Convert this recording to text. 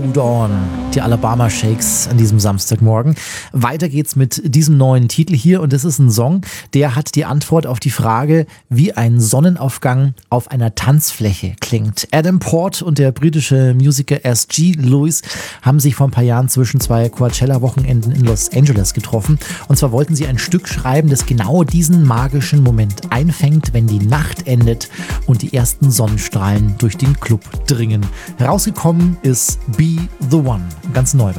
Hold On, die Alabama Shakes an diesem Samstagmorgen. Weiter geht's mit diesem neuen Titel hier und das ist ein Song, der hat die Antwort auf die Frage, wie ein Sonnenaufgang auf einer Tanzfläche klingt. Adam Port und der britische Musiker S.G. Lewis haben sich vor ein paar Jahren zwischen zwei Coachella-Wochenenden in Los Angeles getroffen und zwar wollten sie ein Stück schreiben, das genau diesen magischen Moment einfängt, wenn die Nacht endet und die ersten Sonnenstrahlen durch den Club dringen. Rausgekommen ist Be The One, ganz neu bei